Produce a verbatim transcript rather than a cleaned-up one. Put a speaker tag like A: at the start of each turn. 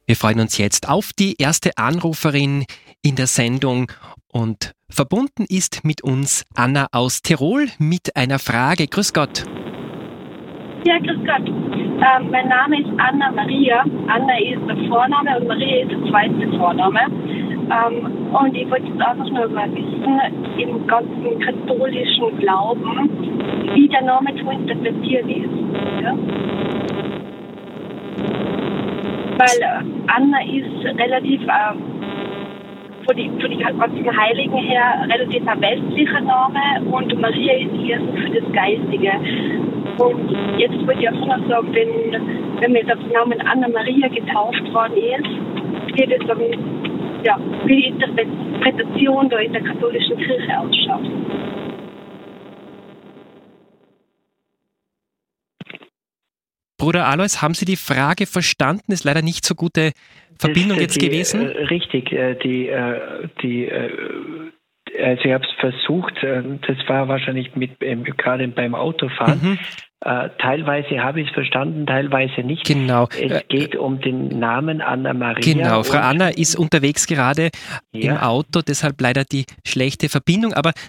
A: Wir freuen uns jetzt auf die erste Anruferin in der Sendung und verbunden ist mit uns Anna aus Tirol mit einer Frage. Grüß Gott.
B: Ja, grüß Gott. Ähm, mein Name ist Anna Maria. Anna ist der Vorname und Maria ist der zweite Vorname. Ähm, und ich wollte jetzt einfach nur mal wissen, im ganzen katholischen Glauben, wie der Name zu interpretieren ist. Ja? Weil äh, Anna ist relativ, äh, von den von die ganzen Heiligen her, relativ ein westlicher Name und Maria ist eher so für das Geistige. Und jetzt wollte ich einfach noch sagen, wenn, wenn mir der Name Anna Maria getauft worden ist, wie das dann, ja, wie die Interpretation da in der katholischen Kirche ausschaut.
A: Bruder Alois, haben Sie die Frage verstanden? Ist leider nicht so gute Verbindung
C: das,
A: jetzt
C: die,
A: gewesen.
C: Äh, richtig, äh, die, äh, die, äh, also ich habe es versucht, äh, das war wahrscheinlich mit ähm, gerade beim Autofahren. Mhm. Äh, teilweise habe ich es verstanden, teilweise nicht.
A: Genau.
C: Es geht äh, um den Namen Anna Maria.
A: Genau, Frau Anna ist unterwegs gerade
C: ja.
A: im Auto, deshalb leider die schlechte Verbindung. Aber